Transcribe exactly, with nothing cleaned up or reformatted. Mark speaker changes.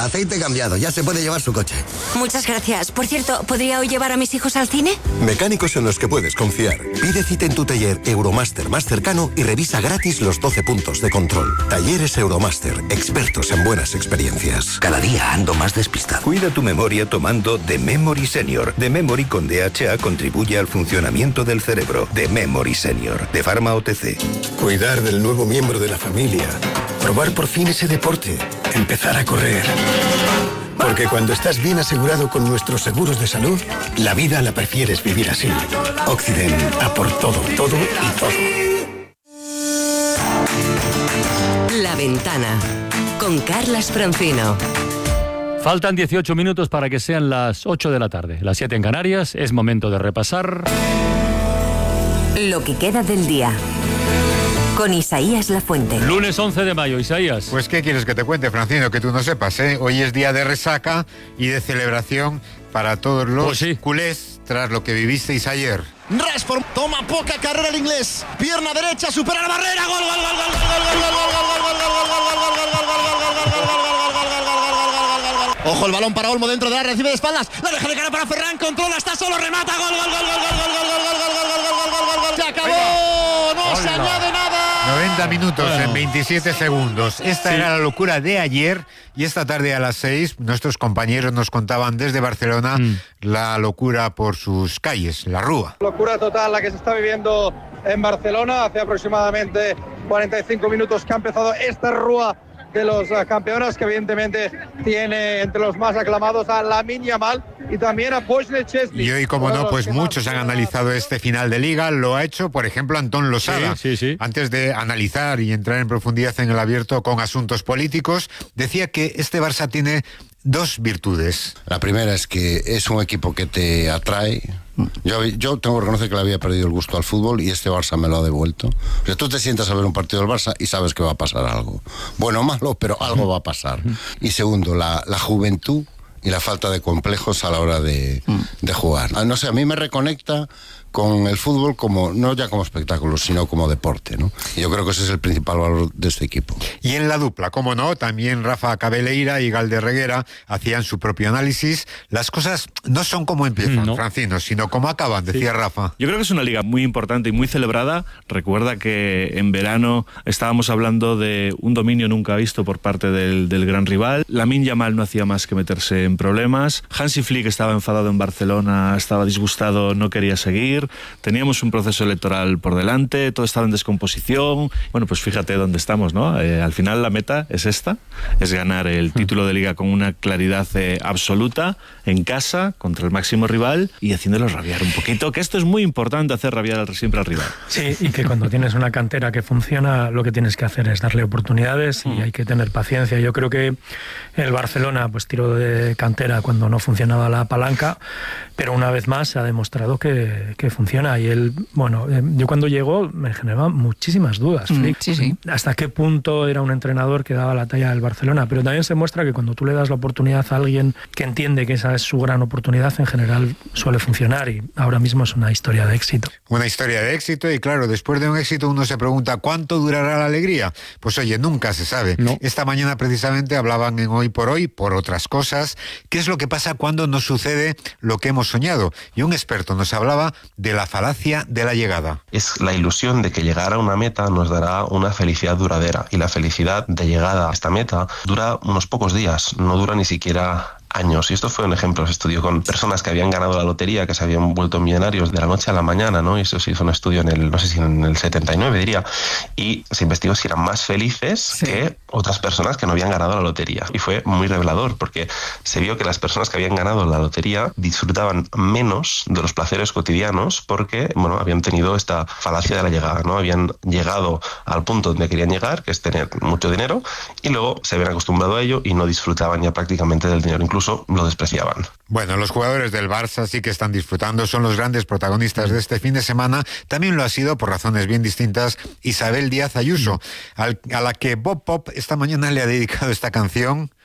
Speaker 1: Aceite cambiado, ya se puede llevar su coche.
Speaker 2: Muchas gracias. Por cierto, ¿podría hoy llevar a mis hijos al cine?
Speaker 3: Mecánicos en los que puedes confiar. Pide cita en tu taller Euromaster más cercano y revisa gratis los doce puntos de control. Talleres Euromaster, expertos en buenas experiencias.
Speaker 4: Cada día ando más despistado.
Speaker 5: Cuida tu memoria tomando The Memory Senior. The Memory con D H A contribuye al funcionamiento del cerebro. The Memory Senior, de Pharma O T C.
Speaker 6: Cuidar del nuevo miembro de la familia. Probar por fin ese deporte. Empezar a correr. Porque cuando estás bien asegurado con nuestros seguros de salud, la vida la prefieres vivir así. Occident, a por todo, todo y todo.
Speaker 7: La Ventana, con Carlas Francino.
Speaker 8: Faltan dieciocho minutos para que sean las ocho de la tarde, las siete en Canarias. Es momento de repasar
Speaker 7: lo que queda del día. Con Isaías Lafuente.
Speaker 8: Lunes once de mayo, Isaías.
Speaker 9: Pues ¿qué quieres que te cuente, Francino? Que tú no sepas, ¿eh? Hoy es día de resaca y de celebración para todos los
Speaker 8: pues sí.
Speaker 9: culés tras lo que vivisteis ayer.
Speaker 10: Rashford toma poca carrera el inglés. Pierna derecha, supera la barrera. Gol, gol, gol, gol, gol, gol, gol, gol, gol. Ojo el balón para Olmo dentro de la recibe de espaldas. La deja de cara para Ferran, controla, está solo, remata. Gol, gol, gol, gol, gol, gol, gol, gol, gol, gol, gol, gol, gol. Se acabó. No se añade nada.
Speaker 9: noventa minutos bueno. en veintisiete segundos. Esta sí. era la locura de ayer y esta tarde a las seis nuestros compañeros nos contaban desde Barcelona mm. la locura por sus calles, la Rúa.
Speaker 11: Locura total la que se está viviendo en Barcelona. Hace aproximadamente cuarenta y cinco minutos que ha empezado esta Rúa de los uh, campeones, que evidentemente tiene entre los más aclamados a Lamine Yamal y también a Božidar Česnik.
Speaker 9: Y hoy, como no, pues muchos han analizado este final de Liga. Lo ha hecho, por ejemplo, Antón Losada.
Speaker 8: Sí, sí, sí.
Speaker 9: Antes de analizar y entrar en profundidad en el abierto con asuntos políticos, decía que este Barça tiene dos virtudes.
Speaker 12: La primera es que es un equipo que te atrae. Yo, yo tengo que reconocer que le había perdido el gusto al fútbol y este Barça me lo ha devuelto. O sea, tú te sientas a ver un partido del Barça y sabes que va a pasar algo. Bueno o malo, pero algo va a pasar. Y segundo, la, la juventud y la falta de complejos a la hora de, de jugar. No sé, a mí me reconecta con el fútbol como no ya como espectáculo, sino como deporte, ¿no? Y yo creo que ese es el principal valor de este equipo.
Speaker 9: Y en la dupla, como no, también Rafa Cabeleira y Galder Reguera hacían su propio análisis. Las cosas no son como empiezan, no. Francino, sino como acaban, decía sí. Rafa.
Speaker 13: Yo creo que es una liga muy importante y muy celebrada. Recuerda que en verano estábamos hablando de un dominio nunca visto por parte del, del gran rival. Lamine Yamal no hacía más que meterse en problemas. Hansi Flick estaba enfadado en Barcelona, estaba disgustado, no quería seguir. Teníamos un proceso electoral por delante, todo estaba en descomposición. Bueno, pues fíjate dónde estamos, ¿no? Eh, al final la meta es esta, es ganar el título de Liga con una claridad eh, absoluta, en casa, contra el máximo rival y haciéndolos rabiar un poquito, que esto es muy importante, hacer rabiar al, siempre al rival.
Speaker 14: Sí, y que cuando tienes una cantera que funciona, lo que tienes que hacer es darle oportunidades y mm. hay que tener paciencia. Yo creo que el Barcelona pues tiró de cantera cuando no funcionaba la palanca, pero una vez más se ha demostrado que, que funciona. Y él, bueno, eh, yo cuando llegó me generaba muchísimas dudas.
Speaker 15: Mm, sí, sí.
Speaker 14: Hasta qué punto era un entrenador que daba la talla del Barcelona, pero también se muestra que cuando tú le das la oportunidad a alguien que entiende que esa es su gran oportunidad, en general suele funcionar y ahora mismo es una historia de éxito.
Speaker 9: Una historia de éxito y claro, después de un éxito uno se pregunta ¿cuánto durará la alegría? Pues oye, nunca se sabe. No. Esta mañana precisamente hablaban en Hoy por Hoy, por otras cosas, qué es lo que pasa cuando nos sucede lo que hemos soñado. Y un experto nos hablaba de la falacia de la llegada.
Speaker 16: Es la ilusión de que llegar a una meta nos dará una felicidad duradera y la felicidad de llegada a esta meta dura unos pocos días, no dura ni siquiera años. Y esto fue un ejemplo, se estudió con personas que habían ganado la lotería, que se habían vuelto millonarios de la noche a la mañana, ¿no? Y eso se hizo un estudio en el, no sé si en el setenta y nueve diría, y se investigó si eran más felices sí. que otras personas que no habían ganado la lotería. Y fue muy revelador, porque se vio que las personas que habían ganado la lotería disfrutaban menos de los placeres cotidianos porque, bueno, habían tenido esta falacia de la llegada, ¿no? Habían llegado al punto donde querían llegar, que es tener mucho dinero, y luego se habían acostumbrado a ello y no disfrutaban ya prácticamente del dinero. Incluso lo despreciaban.
Speaker 9: Bueno, los jugadores del Barça sí que están disfrutando, son los grandes protagonistas de este fin de semana. También lo ha sido, por razones bien distintas, Isabel Díaz Ayuso, al, a la que Bob Pop esta mañana le ha dedicado esta canción.